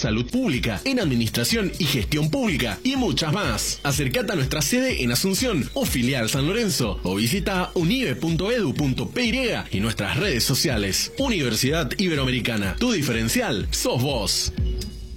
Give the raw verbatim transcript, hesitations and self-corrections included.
salud pública, en administración y gestión pública y muchas más. Acercate a nuestra sede en Asunción o filial San Lorenzo o visita unive punto edu punto pe y y nuestras redes sociales. Universidad Iberoamericana, tu diferencial sos vos.